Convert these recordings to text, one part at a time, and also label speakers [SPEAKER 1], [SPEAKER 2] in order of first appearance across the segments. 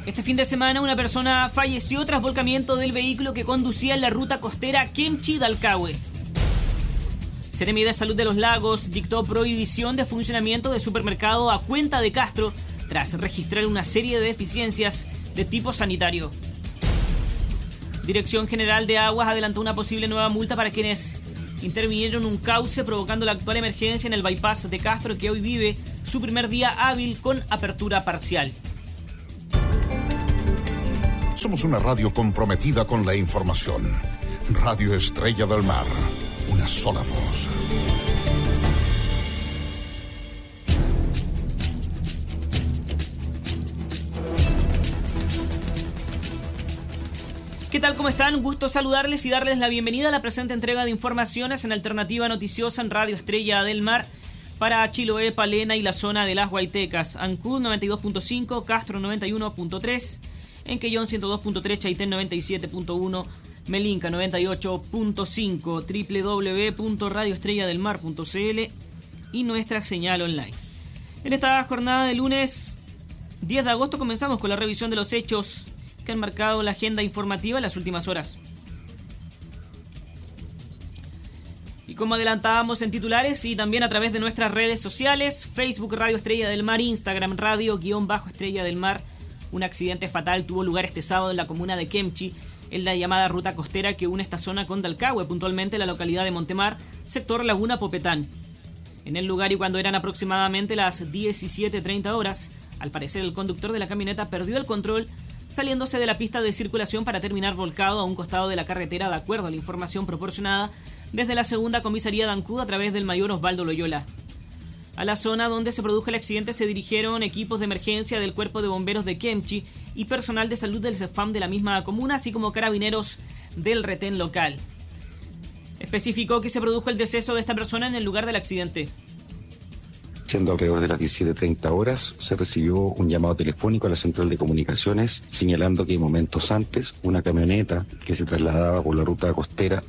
[SPEAKER 1] Este fin de semana una persona falleció tras volcamiento del vehículo que conducía en la ruta costera Kemchi-Dalcahue. Seremi de Salud de los Lagos dictó prohibición de funcionamiento de supermercado a cuenta de Castro tras registrar una serie de deficiencias de tipo sanitario. Dirección General de Aguas adelantó una posible nueva multa para quienes intervinieron un cauce provocando la actual emergencia en el bypass de Castro, que hoy vive su primer día hábil con apertura parcial.
[SPEAKER 2] Somos una radio comprometida con la información. Radio Estrella del Mar. Una sola voz.
[SPEAKER 1] ¿Qué tal? ¿Cómo están? Un gusto saludarles y darles la bienvenida a la presente entrega de informaciones en Alternativa Noticiosa en Radio Estrella del Mar para Chiloé, Palena y la zona de las Huaytecas. Ancud 92.5, Castro 91.3, Enquellón 102.3, Chaitén 97.1, Melinca 98.5, www.radioestrelladelmar.cl y nuestra señal online. En esta jornada de lunes 10 de agosto comenzamos con la revisión de los hechos que han marcado la agenda informativa en las últimas horas. Y como adelantábamos en titulares y también a través de nuestras redes sociales, Facebook Radio Estrella del Mar, Instagram Radio_Estrella del Mar, un accidente fatal tuvo lugar este sábado en la comuna de Kemchi, en la llamada ruta costera que une esta zona con Dalcahue, puntualmente la localidad de Montemar, sector Laguna Popetán. En el lugar, y cuando eran aproximadamente las 17:30 horas, al parecer el conductor de la camioneta perdió el control, saliéndose de la pista de circulación para terminar volcado a un costado de la carretera, de acuerdo a la información proporcionada desde la segunda comisaría de Ancud a través del mayor Osvaldo Loyola. A la zona donde se produjo el accidente se dirigieron equipos de emergencia del Cuerpo de Bomberos de Kemchi y personal de salud del CEFAM de la misma comuna, así como carabineros del retén local. Especificó que se produjo el deceso de esta persona en el lugar del accidente.
[SPEAKER 3] Siendo alrededor de las 17:30 horas, se recibió un llamado telefónico a la central de comunicaciones señalando que momentos antes una camioneta que se trasladaba por la ruta costera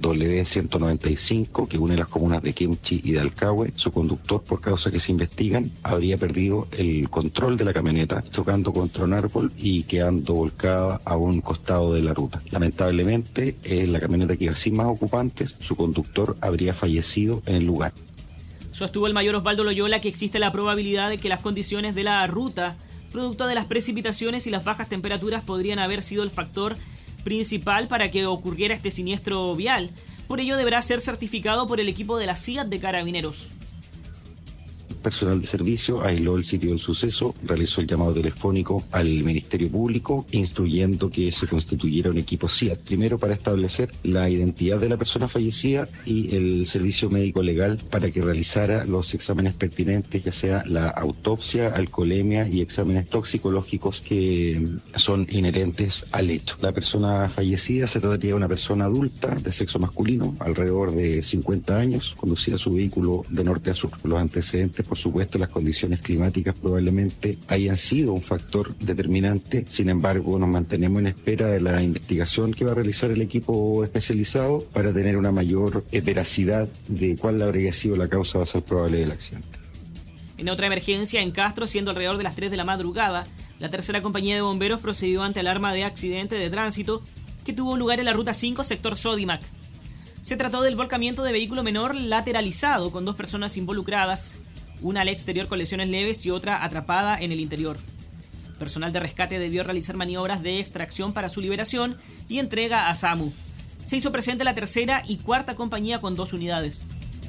[SPEAKER 3] W195 que une las comunas de Kemchi y Dalcahue, su conductor, por causas que se investigan, habría perdido el control de la camioneta, chocando contra un árbol y quedando volcada a un costado de la ruta. Lamentablemente, la camioneta que iba sin más ocupantes, su conductor habría fallecido en el lugar.
[SPEAKER 1] Sostuvo el mayor Osvaldo Loyola que existe la probabilidad de que las condiciones de la ruta, producto de las precipitaciones y las bajas temperaturas, podrían haber sido el factor principal para que ocurriera este siniestro vial. Por ello deberá ser certificado por el equipo de la CIAT de Carabineros.
[SPEAKER 3] Personal de servicio aisló el sitio del suceso, realizó el llamado telefónico al Ministerio Público, instruyendo que se constituyera un equipo CIAT, primero para establecer la identidad de la persona fallecida y el servicio médico legal para que realizara los exámenes pertinentes, ya sea la autopsia, alcoholemia y exámenes toxicológicos que son inherentes al hecho. La persona fallecida se trataría de una persona adulta de sexo masculino, alrededor de 50 años, conducía su vehículo de norte a sur. Los antecedentes, por supuesto, las condiciones climáticas probablemente hayan sido un factor determinante. Sin embargo, nos mantenemos en espera de la investigación que va a realizar el equipo especializado para tener una mayor veracidad de cuál habría sido la causa basal probable del accidente.
[SPEAKER 1] En otra emergencia en Castro, siendo alrededor de las 3 de la madrugada, la tercera compañía de bomberos procedió ante alarma de accidente de tránsito que tuvo lugar en la ruta 5, sector Sodimac. Se trató del volcamiento de vehículo menor lateralizado con 2 personas involucradas, una al exterior con lesiones leves y otra atrapada en el interior. Personal de rescate debió realizar maniobras de extracción para su liberación y entrega a SAMU. Se hizo presente la tercera y cuarta compañía con 2 unidades.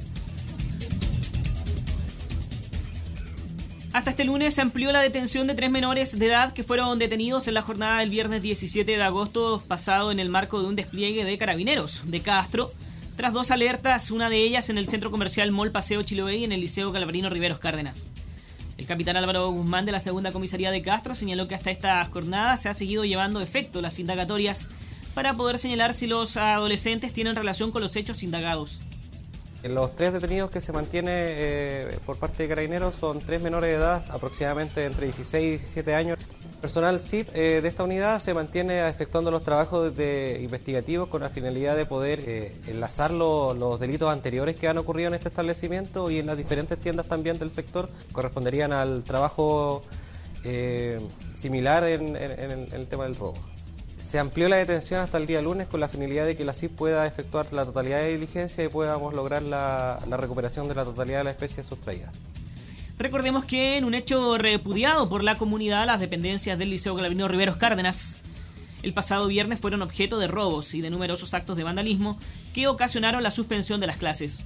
[SPEAKER 1] Hasta este lunes se amplió la detención de 3 menores de edad que fueron detenidos en la jornada del viernes 17 de agosto pasado en el marco de un despliegue de carabineros de Castro, tras 2 alertas, una de ellas en el centro comercial Mall Paseo Chiloé y en el Liceo Galvarino Riveros Cárdenas. El capitán Álvaro Guzmán de la segunda comisaría de Castro señaló que hasta esta jornada se ha seguido llevando efecto las indagatorias para poder señalar si los adolescentes tienen relación con los hechos indagados.
[SPEAKER 4] Los 3 detenidos que se mantiene por parte de Carabineros son 3 menores de edad, aproximadamente entre 16 y 17 años. Personal CIP de esta unidad se mantiene efectuando los trabajos investigativos con la finalidad de poder enlazar los delitos anteriores que han ocurrido en este establecimiento y en las diferentes tiendas también del sector. Corresponderían al trabajo similar en el tema del robo. Se amplió la detención hasta el día lunes con la finalidad de que la CIP pueda efectuar la totalidad de diligencia y podamos lograr la recuperación de la totalidad de la especie sustraída.
[SPEAKER 1] Recordemos que en un hecho repudiado por la comunidad, las dependencias del Liceo Glavino Riveros Cárdenas el pasado viernes fueron objeto de robos y de numerosos actos de vandalismo que ocasionaron la suspensión de las clases.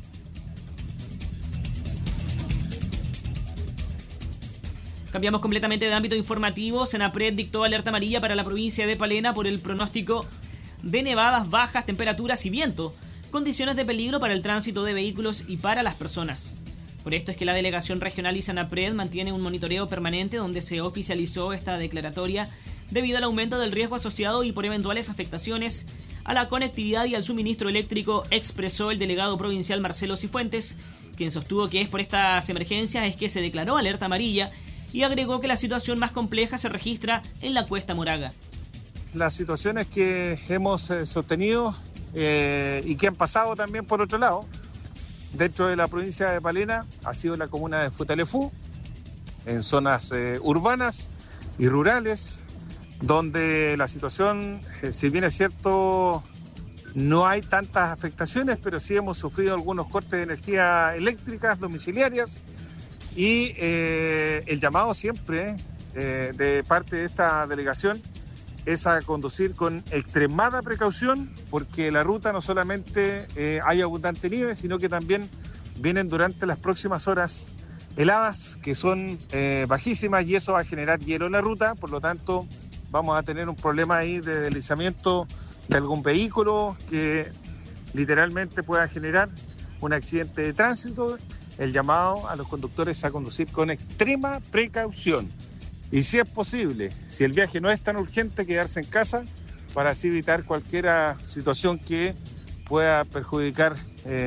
[SPEAKER 1] Cambiamos completamente de ámbito informativo. Senapred dictó alerta amarilla para la provincia de Palena por el pronóstico de nevadas, bajas temperaturas y viento, condiciones de peligro para el tránsito de vehículos y para las personas. Por esto es que la delegación regional y Senapred mantiene un monitoreo permanente donde se oficializó esta declaratoria debido al aumento del riesgo asociado y por eventuales afectaciones a la conectividad y al suministro eléctrico, expresó el delegado provincial Marcelo Cifuentes, quien sostuvo que es por estas emergencias es que se declaró alerta amarilla, y agregó que la situación más compleja se registra en la Cuesta Moraga.
[SPEAKER 5] Las situaciones que hemos sostenido y que han pasado también por otro lado, dentro de la provincia de Palena, ha sido la comuna de Futalefú, en zonas urbanas y rurales, donde la situación, si bien es cierto, no hay tantas afectaciones, pero sí hemos sufrido algunos cortes de energía eléctricas domiciliarias. Y el llamado siempre de parte de esta delegación es a conducir con extremada precaución, porque la ruta no solamente hay abundante nieve, sino que también vienen durante las próximas horas heladas que son bajísimas, y eso va a generar hielo en la ruta. Por lo tanto, vamos a tener un problema ahí de deslizamiento de algún vehículo que literalmente pueda generar un accidente de tránsito. El llamado a los conductores a conducir con extrema precaución. Y si es posible, si el viaje no es tan urgente, quedarse en casa para así evitar cualquier situación que pueda perjudicar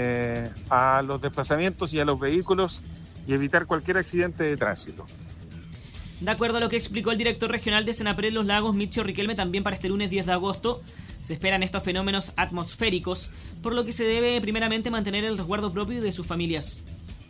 [SPEAKER 5] a los desplazamientos y a los vehículos y evitar cualquier accidente de tránsito.
[SPEAKER 1] De acuerdo a lo que explicó el director regional de Senapred Los Lagos, Michio Riquelme, también para este lunes 10 de agosto se esperan estos fenómenos atmosféricos, por lo que se debe primeramente mantener el resguardo propio y de sus familias.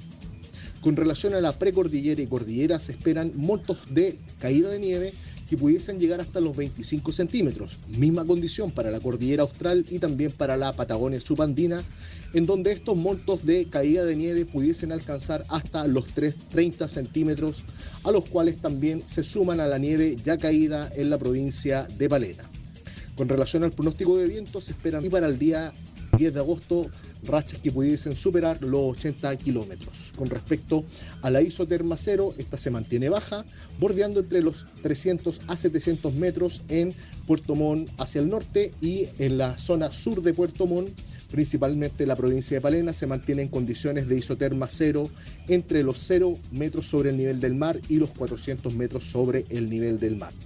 [SPEAKER 6] Con relación a la precordillera y cordillera, se esperan montos de caída de nieve que pudiesen llegar hasta los 25 centímetros. Misma condición para la cordillera austral y también para la Patagonia subandina, en donde estos montos de caída de nieve pudiesen alcanzar hasta los 30 centímetros, a los cuales también se suman a la nieve ya caída en la provincia de Palena. Con relación al pronóstico de viento, se esperan y para el día 10 de agosto rachas que pudiesen superar los 80 kilómetros. Con respecto a la isoterma cero, esta se mantiene baja, bordeando entre los 300 a 700 metros en Puerto Montt hacia el norte, y en la zona sur de Puerto Montt, principalmente la provincia de Palena, se mantiene en condiciones de isoterma cero entre los 0 metros sobre el nivel del mar y los 400 metros sobre el nivel del mar.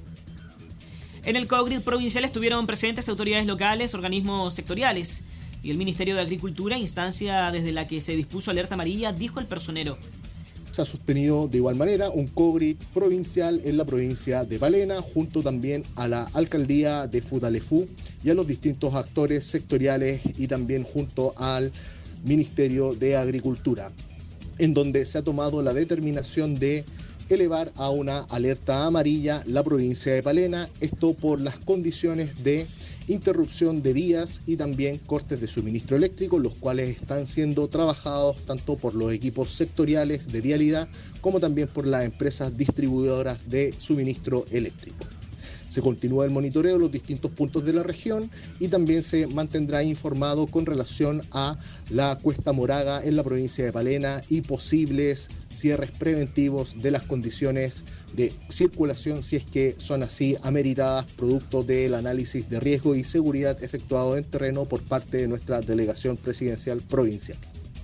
[SPEAKER 1] En el COGRID provincial estuvieron presentes autoridades locales, organismos sectoriales y el Ministerio de Agricultura, instancia desde la que se dispuso alerta amarilla, dijo el personero.
[SPEAKER 6] Se ha sostenido de igual manera un COGRID provincial en la provincia de Palena, junto también a la alcaldía de Futalefú y a los distintos actores sectoriales, y también junto al Ministerio de Agricultura, en donde se ha tomado la determinación de elevar a una alerta amarilla la provincia de Palena, esto por las condiciones de interrupción de vías y también cortes de suministro eléctrico, los cuales están siendo trabajados tanto por los equipos sectoriales de vialidad como también por las empresas distribuidoras de suministro eléctrico. Se continúa el monitoreo de los distintos puntos de la región y también se mantendrá informado con relación a la Cuesta Moraga en la provincia de Palena y posibles cierres preventivos de las condiciones de circulación, si es que son así ameritadas, producto del análisis de riesgo y seguridad efectuado en terreno por parte de nuestra delegación presidencial provincial.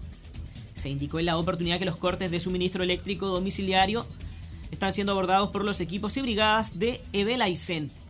[SPEAKER 1] Se indicó en la oportunidad que los cortes de suministro eléctrico domiciliario están siendo abordados por los equipos y brigadas de Edelaicén.